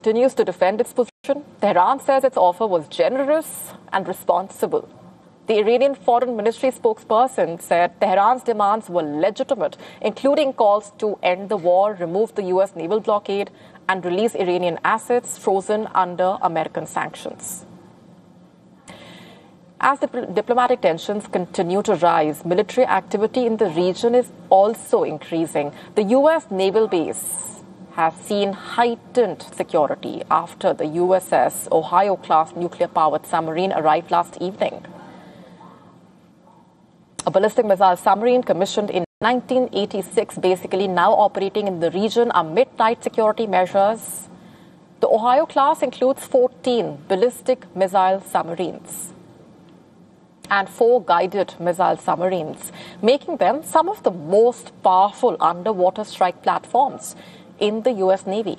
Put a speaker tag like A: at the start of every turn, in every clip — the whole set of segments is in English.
A: continues to defend its position. Tehran says its offer was generous and responsible. The Iranian Foreign Ministry spokesperson said Tehran's demands were legitimate, including calls to end the war, remove the U.S. naval blockade, and release Iranian assets frozen under American sanctions. As the diplomatic tensions continue to rise, military activity in the region is also increasing. The U.S. naval base has seen heightened security after the USS Ohio-class nuclear-powered submarine arrived last evening. A ballistic missile submarine commissioned in 1986, basically now operating in the region amid tight security measures. The Ohio class includes 14 ballistic missile submarines and 4 guided missile submarines, making them some of the most powerful underwater strike platforms in the U.S. Navy.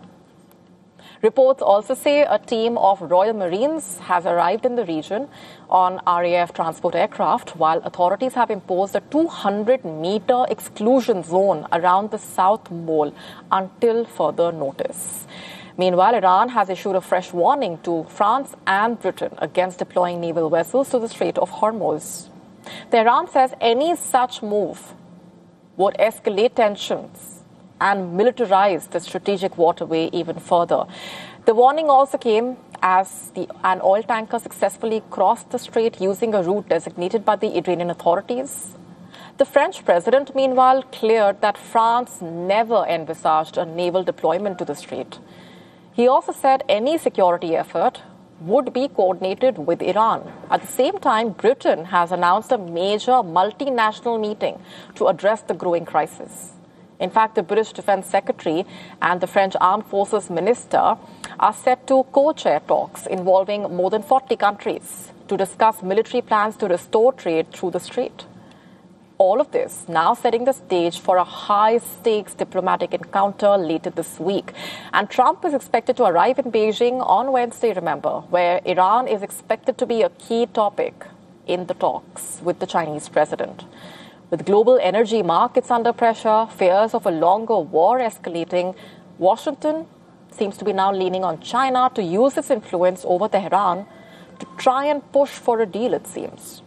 A: Reports also say a team of Royal Marines has arrived in the region on RAF transport aircraft, while authorities have imposed a 200-meter exclusion zone around the South Mole until further notice. Meanwhile, Iran has issued a fresh warning to France and Britain against deploying naval vessels to the Strait of Hormuz. Tehran says any such move would escalate tensions and militarize the strategic waterway even further. The warning also came as an oil tanker successfully crossed the strait using a route designated by the Iranian authorities. The French president, meanwhile, cleared that France never envisaged a naval deployment to the strait. He also said any security effort would be coordinated with Iran. At the same time, Britain has announced a major multinational meeting to address the growing crisis. In fact, the British Defense Secretary and the French Armed Forces Minister are set to co-chair talks involving more than 40 countries to discuss military plans to restore trade through the strait. All of this now setting the stage for a high-stakes diplomatic encounter later this week. And Trump is expected to arrive in Beijing on Wednesday, remember, where Iran is expected to be a key topic in the talks with the Chinese president. With global energy markets under pressure, fears of a longer war escalating, Washington seems to be now leaning on China to use its influence over Tehran to try and push for a deal, it seems.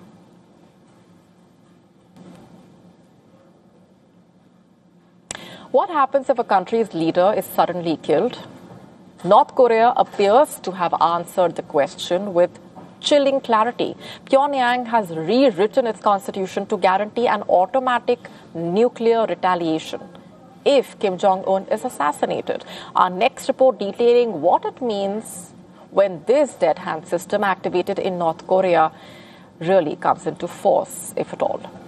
A: What happens if a country's leader is suddenly killed? North Korea appears to have answered the question with chilling clarity. Pyongyang has rewritten its constitution to guarantee an automatic nuclear retaliation if Kim Jong-un is assassinated. Our next report detailing what it means when this dead hand system activated in North Korea really comes into force, if at all.